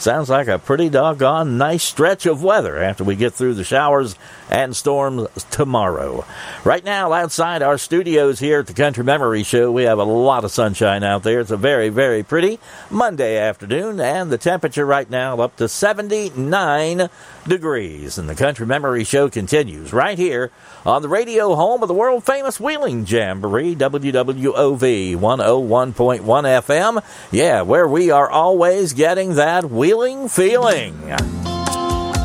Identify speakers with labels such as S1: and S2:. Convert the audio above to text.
S1: Sounds like a pretty doggone nice stretch of weather after we get through the showers and storms tomorrow. Right now, outside our studios here at the Country Memory Show, we have a lot of sunshine out there. It's a very, very pretty Monday afternoon, and the temperature right now up to 79 degrees. And the Country Memory Show continues right here on the radio home of the world-famous Wheeling Jamboree, WWOV 101.1 FM. Yeah, where we are always getting that wheeling feeling.